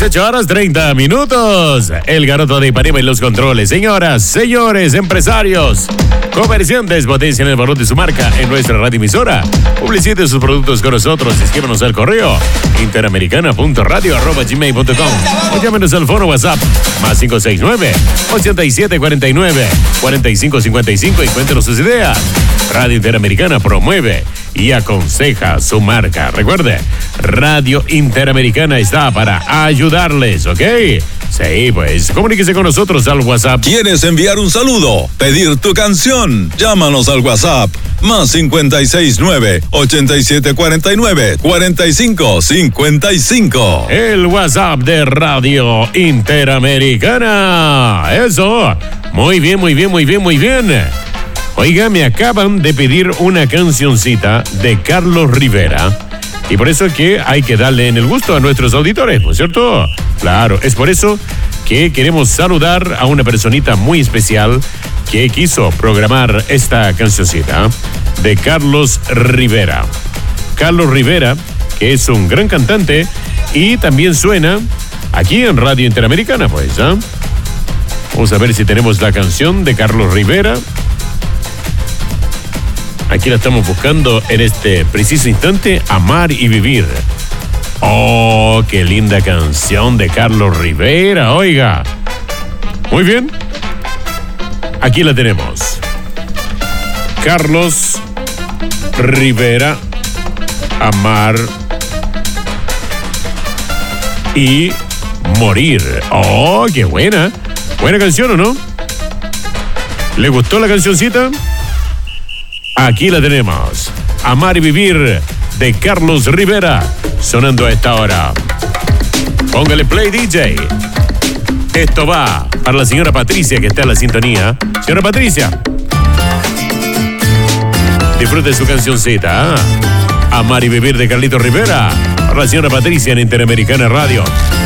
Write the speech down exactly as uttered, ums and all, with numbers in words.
dieciocho horas treinta minutos. El Garoto de Ipanema y los controles. Señoras, señores, empresarios, comerciantes, potencian el valor de su marca en nuestra radio emisora. Publicite sus productos con nosotros. Escríbanos al correo interamericana punto radio arroba gmail punto com o llámenos al fono WhatsApp más cinco seis nueve, ochenta y siete cuarenta y nueve, cuarenta y cinco cincuenta y cinco y cuéntenos sus ideas. Radio Interamericana promueve y aconseja su marca. Recuerde, Radio Interamericana está para ayudarles, ¿ok? Sí, pues comuníquese con nosotros al WhatsApp. ¿Quieres enviar un saludo? ¿Pedir tu canción? Llámanos al WhatsApp más cincuenta y seis nueve, ochenta y siete cuarenta y nueve, cuarenta y cinco cincuenta y cinco. El WhatsApp de Radio Interamericana. Eso. Muy bien, muy bien, muy bien, muy bien. Oiga, me acaban de pedir una cancioncita de Carlos Rivera. Y por eso es que hay que darle en el gusto a nuestros auditores, ¿no es cierto? Claro, es por eso que queremos saludar a una personita muy especial que quiso programar esta cancioncita de Carlos Rivera. Carlos Rivera, que es un gran cantante y también suena aquí en Radio Interamericana, pues, ¿eh? Vamos a ver si tenemos la canción de Carlos Rivera. Aquí la estamos buscando en este preciso instante. Amar y vivir. Oh, qué linda canción de Carlos Rivera, oiga. Muy bien. Aquí la tenemos. Carlos Rivera, Amar y morir. Oh, qué buena. Buena canción, ¿o no? ¿Le gustó la cancioncita? Aquí la tenemos. Amar y vivir de Carlos Rivera, sonando a esta hora. Póngale play, D J. Esto va para la señora Patricia, que está en la sintonía. Señora Patricia, disfrute su cancioncita, ¿eh? Amar y vivir de Carlito Rivera. Para la señora Patricia en Interamericana Radio.